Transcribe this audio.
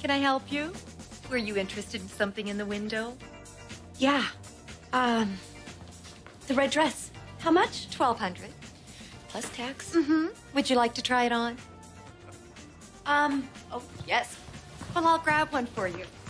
Can I help you? Were you interested in something in the window? Yeah. The red dress. How much? $1,200. Plus tax. Mm-hmm. Would you like to try it on? Oh, yes. Well, I'll grab one for you.